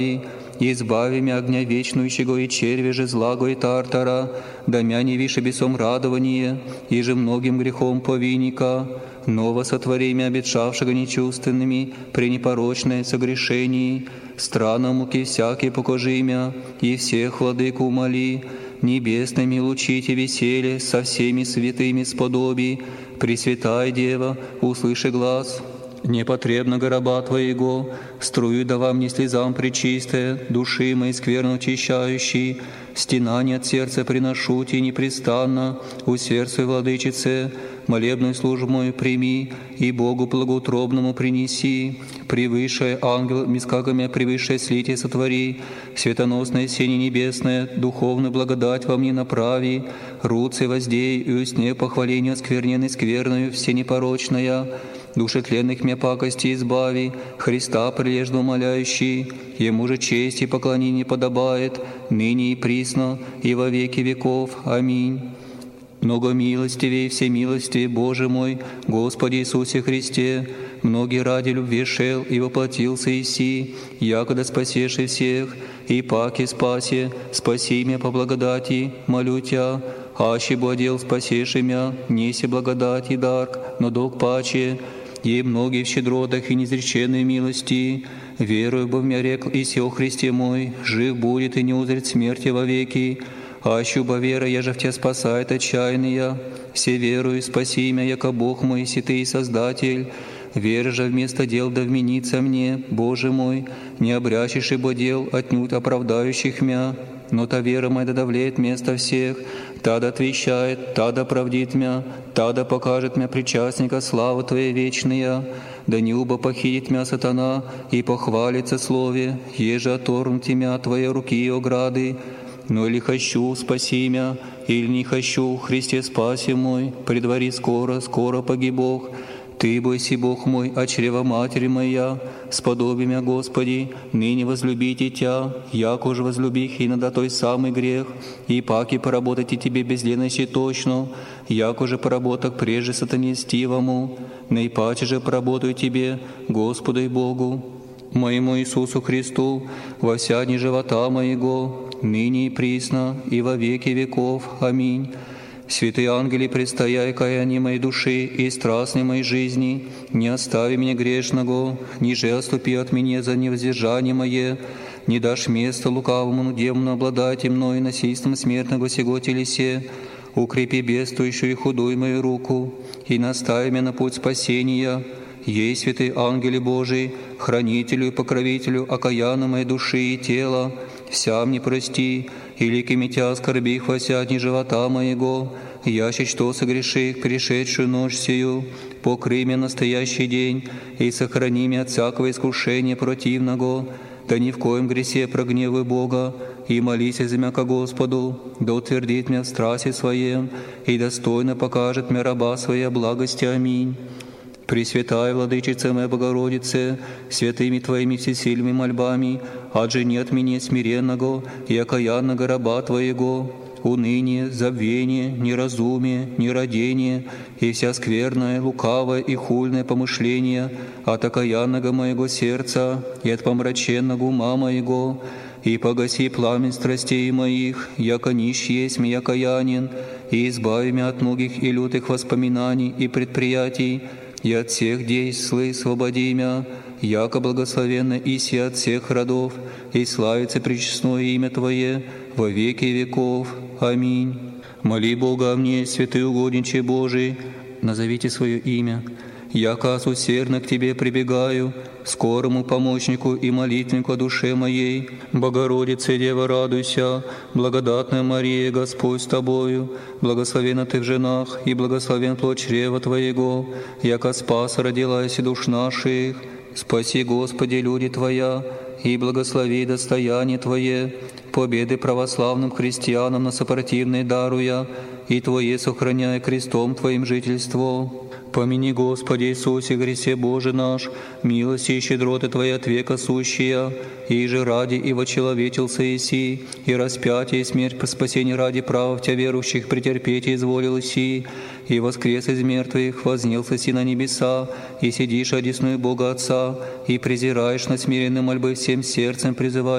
Избави мя огня вечнующего и черви же злаго и тартара, да мя не више бесом радование, и же многим грехом повинника. Ново сотвори мя обетшавшего нечувственными, при непорочное согрешении, странам муки всякие покажи мя, и всех владыку умоли, небесными лучите веселье со всеми святыми сподоби. Пресвятая Дева, услыши глас, непотребно гроба Твоего, струю да вам не слезам пречистая, души мои скверно очищающий, стенание от сердца приношу Ти непрестанно, усердствуй, Владычице, молебную службу мою прими, и Богу благоутробному принеси, превыше ангел, мискагами превыше слитие сотвори, светоносное сение небесное, духовную благодать во мне направи, руцы воздей и усне похваления скверненной скверною, все непорочная, души тленных мя пакости избави, Христа прилежно умоляющий, Ему же честь и поклонение подобает, ныне и присно, и во веки веков. Аминь. Много милостивей, всемилостивей, Боже мой, Господи Иисусе Христе, многие ради любви шел и воплотился Иси, якогда спасеши всех, и паки спаси, спаси мя по благодати, молю Тя, аще бладел спасеши мя, неси благодать и дарк, но долг паче, и многие в щедротах и неизреченной милости, верую, бо в мя рекл и сел Христе мой, жив будет и не узрит смерти вовеки, аще бо вера, я же в Тя спасает отчаянная, все верую, спаси мя, яко Бог мой, си Ты и Создатель, вера же вместо дел да вменится мне, Боже мой, не обрящешь ибо дел отнюдь оправдающих мя, но та вера моя да давлеет место всех, та да отвещает, та да правдит мя, та да покажет мя причастника славы Твоей вечная, да не убо похитит мя сатана и похвалится слове, еже оторнути мя Твоей руки и ограды, но или хочу, спаси мя, или не хочу, Христе спаси мой, предвари скоро, скоро погибох. Ты, бойся, Бог мой, от чрева матери моя, сподоби мя, Господи, ныне возлюбите Тя, яко уж возлюбих и на той самый грех, и паки поработайте Тебе бездленности точно, яко же поработок прежде сатане стивому, наипаче же поработаю Тебе, Господу и Богу, моему Иисусу Христу, во вся дни живота моего, ныне и присно, и во веки веков. Аминь. Святые ангели, предстояй каяние моей души и страстной моей жизни, не остави меня грешного, ниже отступи от меня за невоздержание мое, не дашь места лукавому демону обладать мной насильством смертного сего телесе, укрепи бедствующую и худую мою руку, и настави меня на путь спасения. Ей, святые ангели Божии, хранителю и покровителю окаянной моей души и тела, вся мне прости, и ликами Тя оскорбих во вся дни живота моего, яще что согреших пришедшую ночь сию, покрый меня настоящий день, и сохрани меня от всякого искушения противного, да ни в коем гресе прогневай Бога, и молись за меня ко Господу, да утвердит меня в страсти Своем, и достойно покажет мне раба Своей благости. Аминь. Пресвятая Владычица моя Богородице, святыми Твоими всесильными мольбами, отжени от меня смиренного и окаянного раба Твоего, уныние, забвение, неразумие, нерадение и вся скверное, лукавое и хульное помышление от окаянного моего сердца и от помраченного ума моего, и погаси пламень страстей моих, яко нищ есть меня окаянен, и избави меня от многих и лютых воспоминаний и предприятий, и от всех действий свободи мя, яко благословенно иси от всех родов, и славится пречестное имя Твое во веки веков. Аминь. Моли Бога о мне, святый угодниче Божий, назовите свое имя. Яко усердно к Тебе прибегаю, скорому помощнику и молитвеннику о душе моей. Богородице, Дева, радуйся, благодатная Мария, Господь с Тобою, благословенна Ты в женах, и благословен плод чрева Твоего, яко спас родилась и душ наших. Спаси, Господи, люди Твоя, и благослови достояние Твое, победы православным христианам на сопротивные даруя, и Твое сохраняя крестом Твоим жительство. Помяни, Господи Иисусе Христе Боже наш, милости и щедроты Твоя от века сущая, и же ради и вочеловечился Иси, и распятие и смерть по спасению ради прав Тя верующих претерпеть изволил Иси, и воскрес из мертвых, вознелся Си на небеса, и сидишь одесную Бога Отца, и презираешь на смиренные мольбы всем сердцем призываешь.